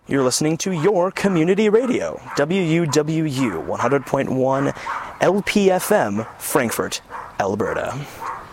You're listening to your community radio, WUWU 100.1 LPFM, Frankfurt, Alberta.